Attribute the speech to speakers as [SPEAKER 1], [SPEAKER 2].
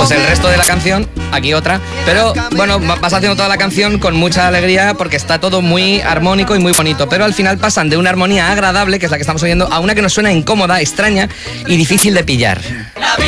[SPEAKER 1] pues el resto de la canción, aquí otra, pero bueno, vas haciendo toda la canción con mucha alegría porque está todo muy armónico y muy bonito, pero al final pasan de una armonía agradable, que es la que estamos oyendo, a una que nos suena incómoda, extraña y difícil de pillar.